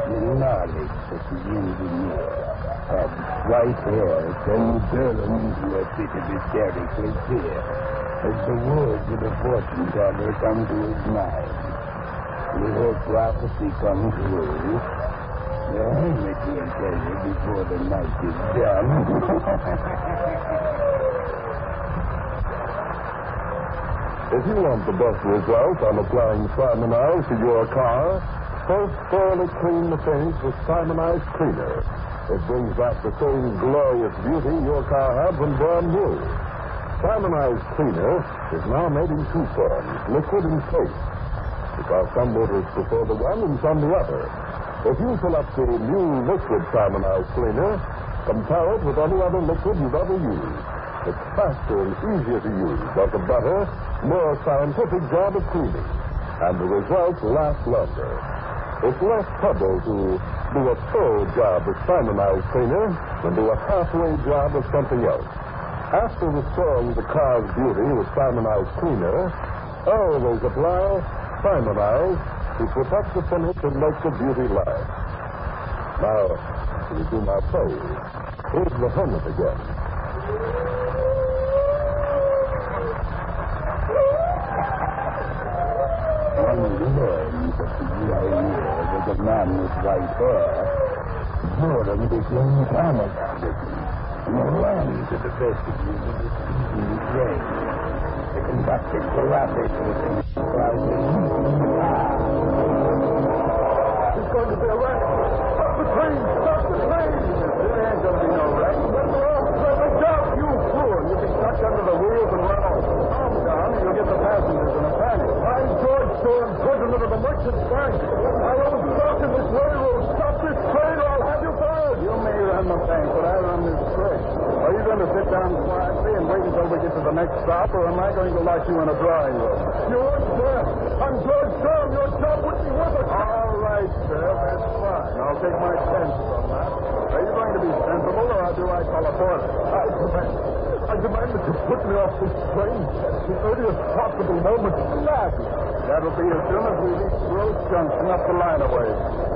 the knowledge that the engineer had white hair turned Durham into a bit of hysterical fear as the words of the fortune teller come to his mind. Will her prophecy come true? The hermit will tell you before the night is done. If you want the best result on applying Simonize to your car, first thoroughly clean the paint with Simonize Cleaner. It brings back the same glorious beauty your car had when brand new. Simonize Cleaner is now made in two forms, liquid and paste, because some motorists prefer the one and some the other. If you select the new liquid Simonize Cleaner, compare it with any other liquid you've ever used. It's faster and easier to use, does a better, more scientific job of cleaning, and the results last longer. It's less trouble to do a full job of Simonize Cleaner than do a halfway job of something else. After restoring the car's beauty with Simonize Cleaner, always apply Simonize to protect the finish and make the beauty last. Now, to resume our praise, here's the hermit again. One learned that the engineer was a man with white hair. Durham became panic-stricken and ran to the vestibule of the speeding train. The conductor collapsed with him and cried, There's going to be a wreck. Stop the train! Stop the train! There ain't going to be no wreck. Let the road let me down, you fool! You'll be stuck under the wheels and run off. Calm down, and you'll get the passengers in a panic. I'm George Storm, president of the Merchants Bank. I own stock in this railroad. Stop this train or I'll have you fired. You may run the bank, but I run this train. Are you going to sit down quietly and wait until we get to the next stop, or am I going to lock you in a drawing room? You wouldn't, sir. I'm George Storm. Your job would be with us. All right, sir. That's fine. I'll take my chances on that. Are you going to be sensible, or do I call a porter? I demand that you put me off this train at the earliest possible moment. That'll be as soon as we reach Rose Junction up the line away.